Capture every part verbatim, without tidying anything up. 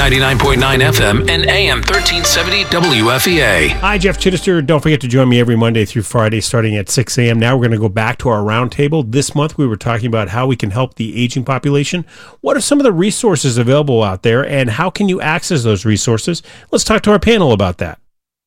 ninety-nine point nine F M and A M thirteen seventy W F E A. Hi, Jeff Chittister. Don't forget to join me every Monday through Friday starting at six a.m. Now we're going to go back to our roundtable. This month we were talking about how we can help the aging population. What are some of the resources available out there, and how can you access those resources? Let's talk to our panel about that.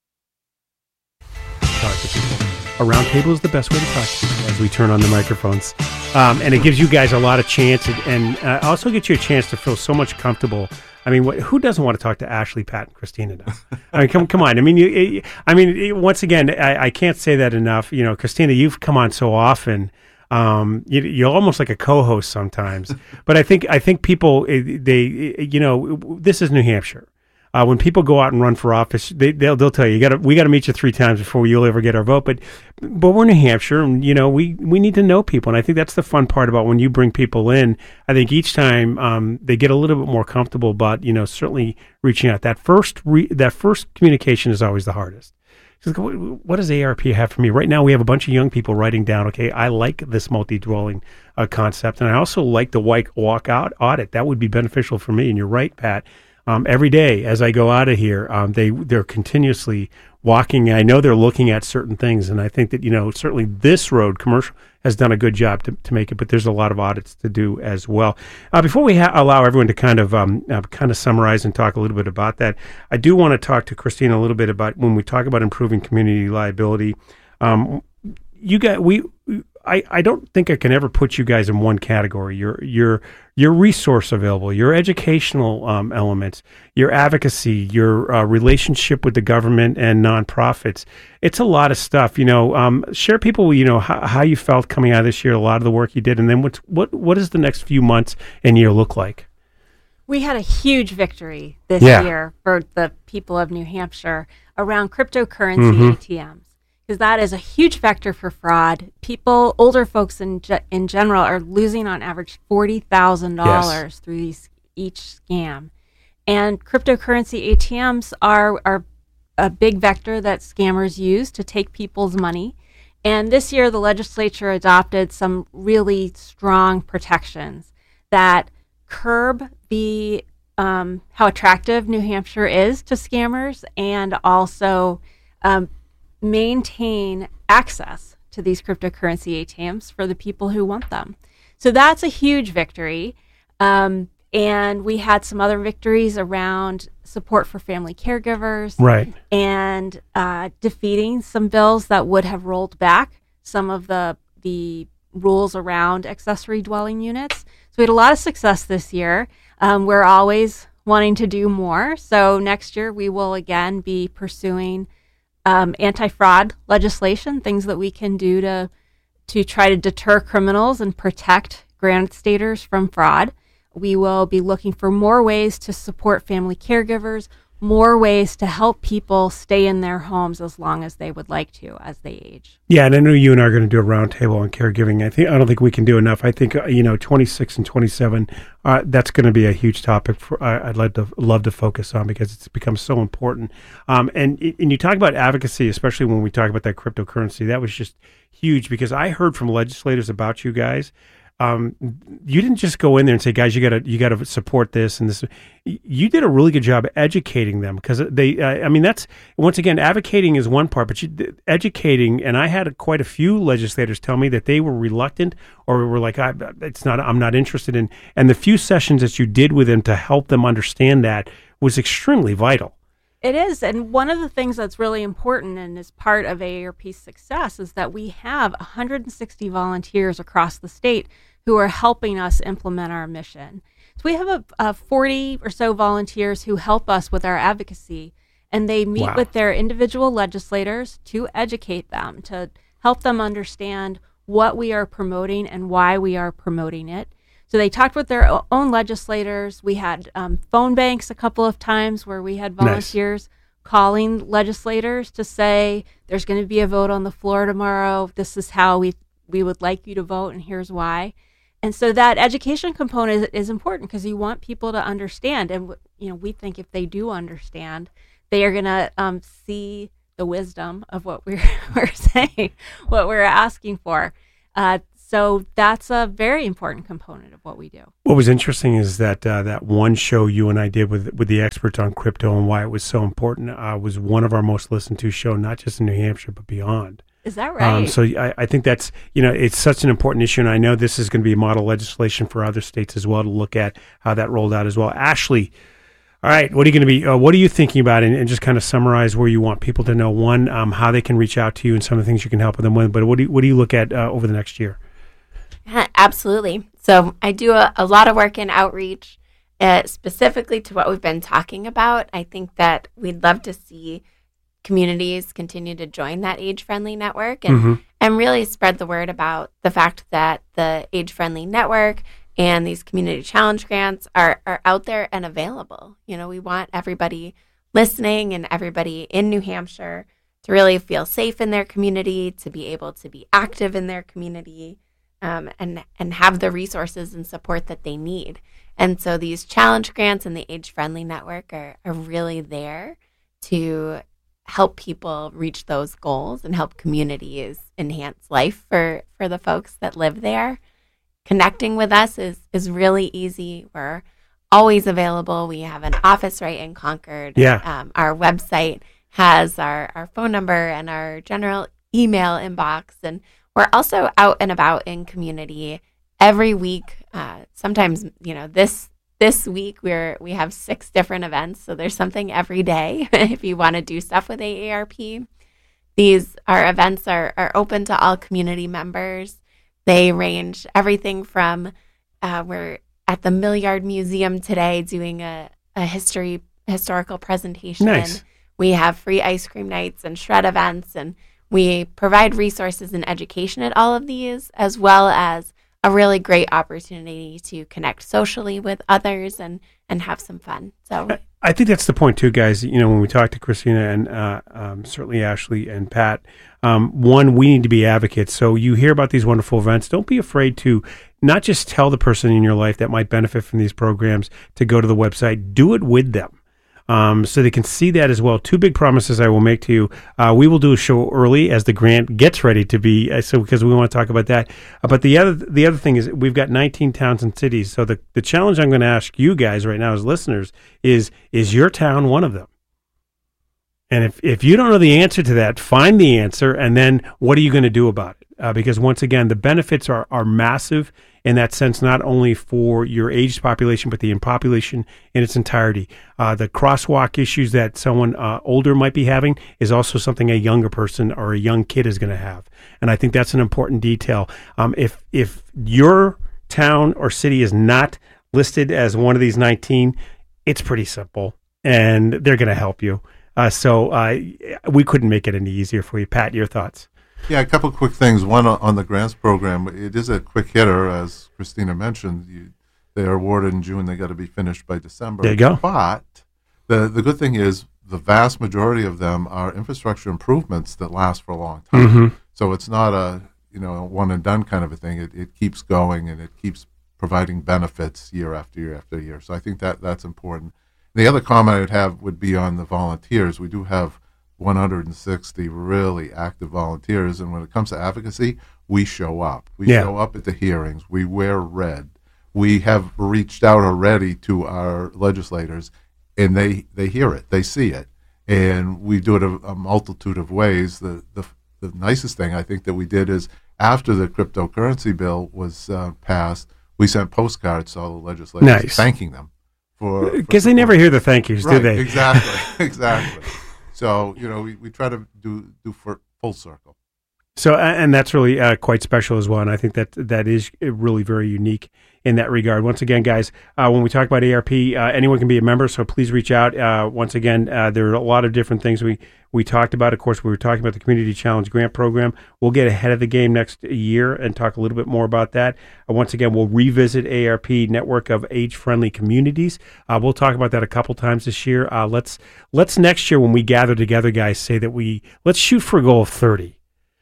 Talk to people. A roundtable is the best way to talk to people as we turn on the microphones. Um, and it gives you guys a lot of chance, and uh, also gets you a chance to feel so much comfortable. I mean, wh- who doesn't want to talk to Ashley, Pat, and Christina now? I mean, come, come on. I mean, you, you, I mean, it, once again, I, I can't say that enough. You know, Christina, you've come on so often. Um, you, you're almost like a co-host sometimes. But I think, I think people, they, you know, this is New Hampshire. Uh, when people go out and run for office, they, they'll they'll tell you, you got we got to meet you three times before you'll ever get our vote. But but we're New Hampshire, and you know we, we need to know people, and I think that's the fun part about when you bring people in. I think each time um, they get a little bit more comfortable about you know certainly reaching out. That first re- that first communication is always the hardest. Like, what does A R P have for me right now? We have a bunch of young people writing down. Okay, I like this multi-dwelling uh, concept, and I also like the white walk-out audit. That would be beneficial for me. And you're right, Pat. Um, every day as I go out of here, um, they, they're continuously walking. I know they're looking at certain things, and I think that, you know, certainly this road, commercial, has done a good job to, to make it, but there's a lot of audits to do as well. Uh, before we ha- allow everyone to kind of um, uh, kind of summarize and talk a little bit about that, I do want to talk to Christina a little bit about when we talk about improving community liability. Um, you got we. I, I don't think I can ever put you guys in one category. Your your your resource available, your educational um, elements, your advocacy, your uh, relationship with the government and nonprofits. It's a lot of stuff. You know, um, share people. You know how, how you felt coming out of this year, a lot of the work you did, and then what's what what does the next few months and year look like? We had a huge victory this yeah. year for the people of New Hampshire around cryptocurrency mm-hmm. A T Ms. Because that is a huge vector for fraud. People, older folks in ge- in general, are losing on average forty thousand dollars yes. through these, each scam. And cryptocurrency A T Ms are, are a big vector that scammers use to take people's money. And this year, the legislature adopted some really strong protections that curb the um, how attractive New Hampshire is to scammers, and also um, maintain access to these cryptocurrency A T Ms for the people who want them. So that's a huge victory. Um, and we had some other victories around support for family caregivers. Right. And uh, defeating some bills that would have rolled back some of the the rules around accessory dwelling units. So we had a lot of success this year. Um, we're always wanting to do more. So next year we will again be pursuing Um, anti-fraud legislation, things that we can do to to try to deter criminals and protect grant staters from fraud. We will be looking for more ways to support family caregivers, more ways to help people stay in their homes as long as they would like to as they age. Yeah, and I know you and I are going to do a roundtable on caregiving. I think I don't think we can do enough. I think uh, you know, twenty-six and twenty-seven. Uh, that's going to be a huge topic for uh, I'd love to love to focus on because it's become so important. Um, and and you talk about advocacy, especially when we talk about that cryptocurrency. That was just huge because I heard from legislators about you guys. Um, you didn't just go in there and say, guys, you gotta, you gotta support this and this. You did a really good job educating them because they, uh, I mean, that's once again, advocating is one part, but you, educating, and I had quite a few legislators tell me that they were reluctant or were like, I, it's not, I'm not interested in, and the few sessions that you did with them to help them understand that was extremely vital. It is, and one of the things that's really important and is part of A A R P's success is that we have one hundred sixty volunteers across the state who are helping us implement our mission. So we have a, a forty or so volunteers who help us with our advocacy, and they meet wow. with their individual legislators to educate them, to help them understand what we are promoting and why we are promoting it. So they talked with their own legislators. We had um, phone banks a couple of times where we had volunteers nice. calling legislators to say, there's going to be a vote on the floor tomorrow. This is how we we would like you to vote, and here's why. And so that education component is, is important because you want people to understand. And, you know, we think if they do understand, they are going to um, see the wisdom of what we're, we're saying, what we're asking for. Uh, So that's a very important component of what we do. What was interesting is that uh, that one show you and I did with with the experts on crypto and why it was so important uh, was one of our most listened to show, not just in New Hampshire, but beyond. Is that right? Um, so I, I think that's, you know, it's such an important issue. And I know this is going to be model legislation for other states as well to look at how that rolled out as well. Ashley, all right, what are you going to be, uh, what are you thinking about? And, and just kind of summarize where you want people to know, one, um, how they can reach out to you and some of the things you can help them with. But what do you, what do you look at uh, over the next year? Absolutely. So I do a, a lot of work in outreach, uh, specifically to what we've been talking about. I think that we'd love to see communities continue to join that age-friendly network and, mm-hmm. and really spread the word about the fact that the age-friendly network and these community challenge grants are, are out there and available. You know, we want everybody listening and everybody in New Hampshire to really feel safe in their community, to be able to be active in their community, um, and, and have the resources and support that they need. And so these challenge grants and the age-friendly network are, are really there to help people reach those goals and help communities enhance life for, for the folks that live there. Connecting with us is, is really easy. We're always available. We have an office right in Concord. Yeah. Um, our website has our, our phone number and our general email inbox. And we're also out and about in community every week. Uh, sometimes, you know, this This week, we're we have six different events, so there's something every day if you want to do stuff with A A R P. These our events are, are open to all community members. They range everything from, uh, we're at the Millyard Museum today doing a, a history historical presentation. Nice. We have free ice cream nights and shred events, and we provide resources and education at all of these, as well as a really great opportunity to connect socially with others and, and have some fun. So I think that's the point too, guys. You know, when we talk to Christina and uh, um, certainly Ashley and Pat, um, one, we need to be advocates. So you hear about these wonderful events. Don't be afraid to not just tell the person in your life that might benefit from these programs to go to the website. Do it with them. Um, so they can see that as well. Two big promises I will make to you. Uh, we will do a show early as the grant gets ready to be, uh, so because we want to talk about that. Uh, but the other the other thing is we've got nineteen towns and cities. So the, the challenge I'm going to ask you guys right now as listeners is, is your town one of them? And if, if you don't know the answer to that, find the answer, and then what are you going to do about it? Uh, because once again, the benefits are, are massive in that sense, not only for your aged population, but the population in its entirety. Uh, the crosswalk issues that someone uh, older might be having is also something a younger person or a young kid is going to have. And I think that's an important detail. Um, if if your town or city is not listed as one of these nineteen, it's pretty simple, and they're going to help you. Uh, so uh, we couldn't make it any easier for you. Pat, your thoughts? Yeah, a couple of quick things. One on the grants program. It is a quick hitter, as Christina mentioned. You, they are awarded in June. They got to be finished by December. There you go. But the the good thing is the vast majority of them are infrastructure improvements that last for a long time. Mm-hmm. So it's not a you know one and done kind of a thing. It it keeps going and it keeps providing benefits year after year after year. So I think that that's important. The other comment I'd have would be on the volunteers. We do have one hundred sixty really active volunteers, and when it comes to advocacy, we show up. We yeah. show up at the hearings. We wear red. We have reached out already to our legislators, and they, they hear it. They see it. And we do it a, a multitude of ways. The, the the nicest thing I think that we did is after the cryptocurrency bill was uh, passed, we sent postcards to all the legislators nice. thanking them. Because they never hear the thank yous, right, do they? Exactly, exactly. So, you know, we, we try to do do for full circle. So, and that's really uh, quite special as well. And I think that that is really very unique in that regard. Once again, guys, uh, when we talk about A R P, uh, anyone can be a member. So please reach out. Uh, once again, uh, there are a lot of different things we, we talked about. Of course, we were talking about the Community Challenge Grant Program. We'll get ahead of the game next year and talk a little bit more about that. Uh, once again, we'll revisit A R P network of age-friendly communities. Uh, we'll talk about that a couple times this year. Uh, let's let's next year when we gather together, guys, say that we let's shoot for a goal of thirty.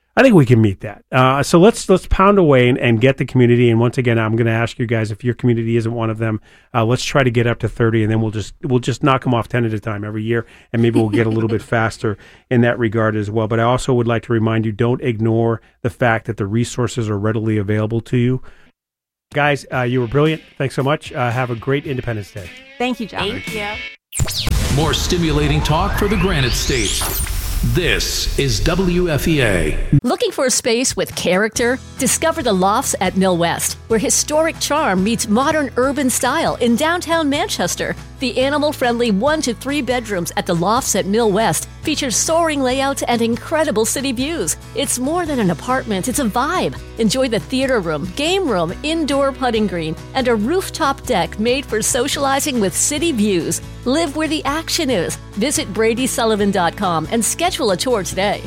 I think we can meet that. Uh, so let's let's pound away and, and get the community. And once again, I'm going to ask you guys, if your community isn't one of them, uh, let's try to get up to thirty, and then we'll just we'll just knock them off ten at a time every year, and maybe we'll get a little bit faster in that regard as well. But I also would like to remind you, don't ignore the fact that the resources are readily available to you. Guys, uh, you were brilliant. Thanks so much. Uh, have a great Independence Day. Thank you, John. Thank you. More stimulating talk for the Granite State. This is W F E A. Looking for a space with character? Discover the Lofts at Mill West, where historic charm meets modern urban style in downtown Manchester. The animal-friendly one to three bedrooms at the Lofts at Mill West features soaring layouts and incredible city views. It's more than an apartment, it's a vibe. Enjoy the theater room, game room, indoor putting green, and a rooftop deck made for socializing with city views. Live where the action is. Visit Brady Sullivan dot com and schedule a tour today.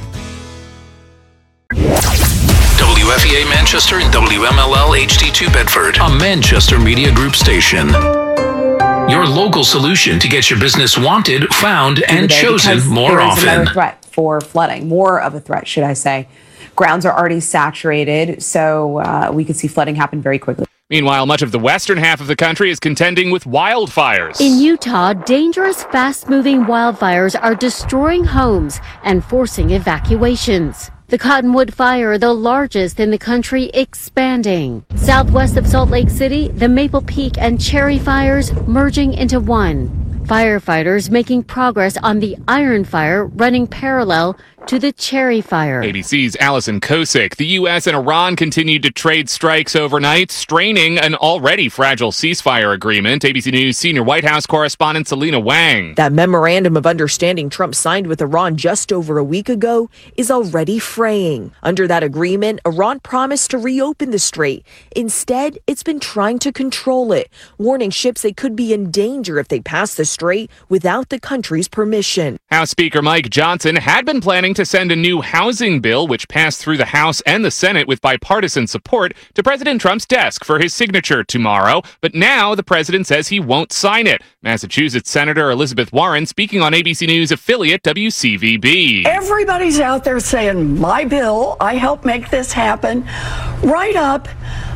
W F E A Manchester and W M L L H D two Bedford, a Manchester Media Group station. Your local solution to get your business wanted, found, and chosen more there is often. Another threat for flooding, more of a threat, should I say. Grounds are already saturated, so uh, we could see flooding happen very quickly. Meanwhile, much of the western half of the country is contending with wildfires. In Utah, dangerous, fast-moving wildfires are destroying homes and forcing evacuations. The Cottonwood Fire, the largest in the country, expanding. Southwest of Salt Lake City, the Maple Peak and Cherry Fires merging into one. Firefighters making progress on the Iron Fire running parallel to the Cherry Fire. A B C's Allison Kosick. The U S and Iran continued to trade strikes overnight, straining an already fragile ceasefire agreement. A B C News senior White House correspondent Selena Wang. That memorandum of understanding Trump signed with Iran just over a week ago is already fraying. Under that agreement, Iran promised to reopen the strait. Instead, it's been trying to control it, warning ships they could be in danger if they pass the strait without the country's permission. House Speaker Mike Johnson had been planning to send a new housing bill, which passed through the House and the Senate with bipartisan support, to President Trump's desk for his signature tomorrow. But now the president says he won't sign it. Massachusetts Senator Elizabeth Warren speaking on A B C News affiliate W C V B. Everybody's out there saying, my bill, I helped make this happen, right up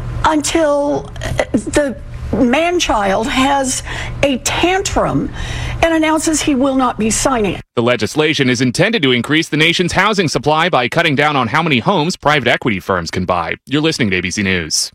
until the man-child has a tantrum and announces he will not be signing it. The legislation is intended to increase the nation's housing supply by cutting down on how many homes private equity firms can buy. You're listening to A B C News.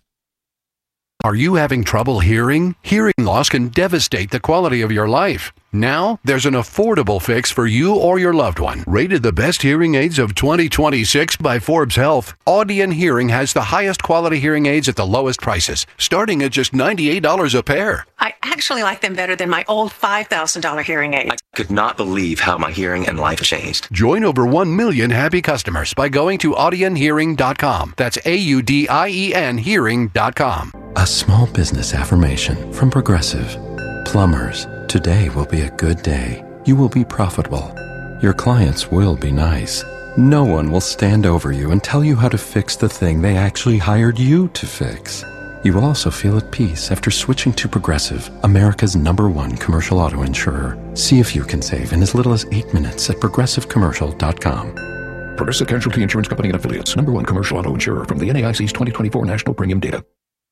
Are you having trouble hearing? Hearing loss can devastate the quality of your life. Now, there's an affordable fix for you or your loved one. Rated the best hearing aids of twenty twenty-six by Forbes Health, Audion Hearing has the highest quality hearing aids at the lowest prices, starting at just ninety-eight dollars a pair. I actually like them better than my old five thousand dollars hearing aid. I could not believe how my hearing and life changed. Join over one million happy customers by going to audion hearing dot com. That's A U D I E N hearing dot com. A small business affirmation from Progressive. Plumbers, today will be a good day. You will be profitable. Your clients will be nice. No one will stand over you and tell you how to fix the thing they actually hired you to fix. You will also feel at peace after switching to Progressive, America's number one commercial auto insurer. See if you can save in as little as eight minutes at progressive commercial dot com. Progressive Casualty Insurance Company and Affiliates, number one commercial auto insurer from the N A I C's twenty twenty-four National Premium Data.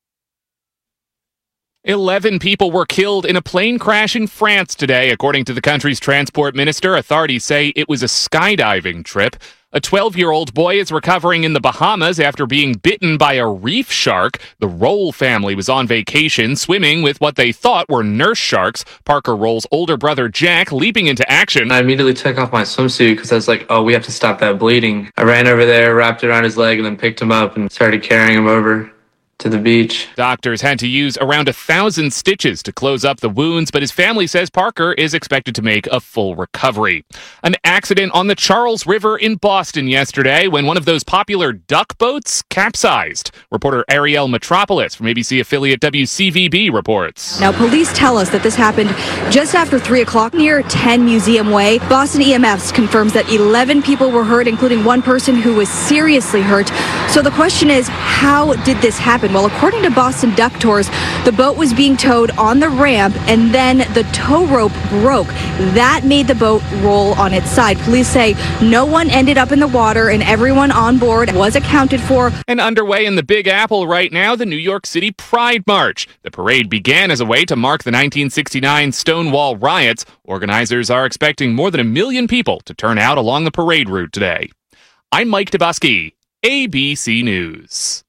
Eleven people were killed in a plane crash in France today, according to the country's transport minister. Authorities say it was a skydiving trip. A twelve-year-old boy is recovering in the Bahamas after being bitten by a reef shark. The Roll family was on vacation, swimming with what they thought were nurse sharks. Parker Roll's older brother, Jack, leaping into action. I immediately took off my swimsuit because I was like, oh, we have to stop that bleeding. I ran over there, wrapped it around his leg, and then picked him up and started carrying him over to the beach. Doctors had to use around a thousand stitches to close up the wounds, but his family says Parker is expected to make a full recovery. An accident on the Charles River in Boston yesterday when one of those popular duck boats capsized. Reporter Ariel Metropolis from A B C affiliate W C V B reports. Now, police tell us that this happened just after three o'clock near ten Museum Way. Boston E M S confirms that eleven people were hurt, including one person who was seriously hurt. So the question is, how did this happen? happen? Well, according to Boston Duck Tours, the boat was being towed on the ramp and then the tow rope broke. That made the boat roll on its side. Police say no one ended up in the water and everyone on board was accounted for. And underway in the Big Apple right now, the New York City Pride March. The parade began as a way to mark the nineteen sixty-nine Stonewall riots. Organizers are expecting more than a million people to turn out along the parade route today. I'm Mike Dubusky, A B C News.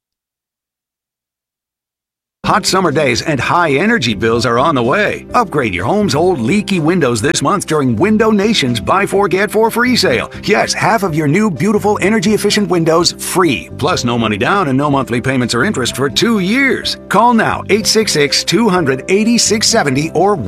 Hot summer days and high energy bills are on the way. Upgrade your home's old leaky windows this month during Window Nation's Buy Four Get Four free sale. Yes, half of your new beautiful energy efficient windows free. Plus no money down and no monthly payments or interest for two years. Call now eight six six, two hundred, eighty-six seventy or